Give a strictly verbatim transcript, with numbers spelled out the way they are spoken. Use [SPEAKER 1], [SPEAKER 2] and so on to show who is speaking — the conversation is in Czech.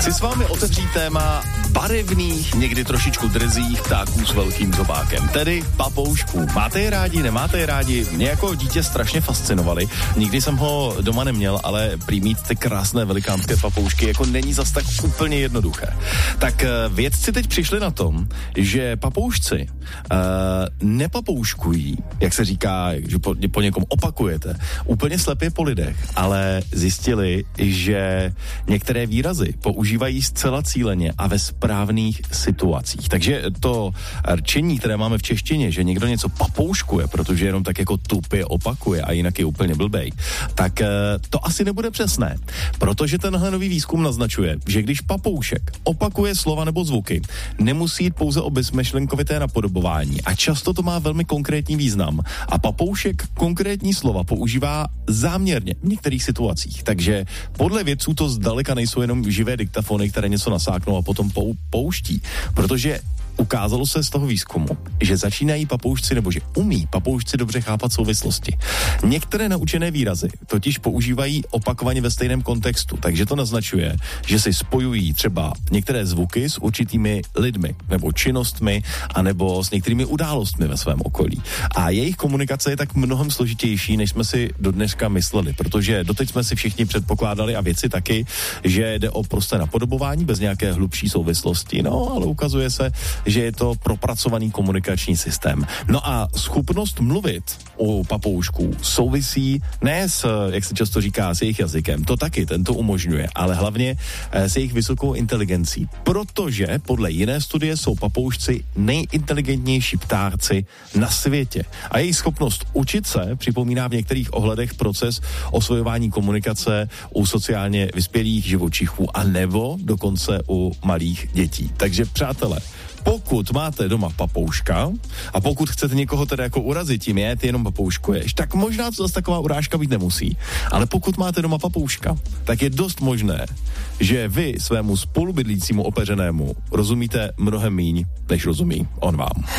[SPEAKER 1] Chci s vámi otevřít téma barevných, někdy trošičku drzých ptáků s velkým zobákem, tedy papoušků. Máte je rádi, nemáte je rádi? Mě jako dítě strašně fascinovali. Nikdy jsem ho doma neměl, ale prý mít ty krásné velikánské papoušky jako není zas tak úplně jednoduché. Tak vědci teď přišli na tom, že papoušci uh, nepapouškují, jak se říká, že po, po někom opakujete, úplně slepě po lidech, ale zjistili, že některé výrazy používají zcela cíleně a ve správných situacích. Takže to rčení, které máme v češtině, že někdo něco papouškuje, protože jenom tak jako tupě opakuje a jinak je úplně blbej, tak to asi nebude přesné. Protože tenhle nový výzkum naznačuje, že když papoušek opakuje slova nebo zvuky, nemusí jít pouze o bezmyšlenkovité napodobování a často to má velmi konkrétní význam. A papoušek konkrétní slova používá záměrně v některých situacích. Takže podle vědců to zdaleka nejsou jenom živé diktafony, které něco nasáknou a potom pou, pouští. Protože ukázalo se z toho výzkumu, že začínají papoušci, nebo že umí papoušci dobře chápat souvislosti. Některé naučené výrazy totiž používají opakovaně ve stejném kontextu, takže to naznačuje, že si spojují třeba některé zvuky s určitými lidmi, nebo činnostmi, anebo s některými událostmi ve svém okolí. A jejich komunikace je tak mnohem složitější, než jsme si dodneška mysleli, protože doteď jsme si všichni předpokládali a věci taky, že jde o prosté napodobování bez nějaké hlubší souvislosti, no ale ukazuje se, že je to propracovaný komunikační systém. No a schopnost mluvit u papoušků souvisí ne s, jak se často říká, s jejich jazykem, to taky, ten to umožňuje, ale hlavně s jejich vysokou inteligencí, protože podle jiné studie jsou papoušci nejinteligentnější ptáci na světě. A jejich schopnost učit se připomíná v některých ohledech proces osvojování komunikace u sociálně vyspělých živočichů a nebo dokonce u malých dětí. Takže přátelé, pokud máte doma papouška a pokud chcete někoho teda jako urazit tím, je, ty jenom papouškuješ, tak možná to zase taková urážka být nemusí. Ale pokud máte doma papouška, tak je dost možné, že vy svému spolubydlícímu opeřenému rozumíte mnohem míň, než rozumí on vám.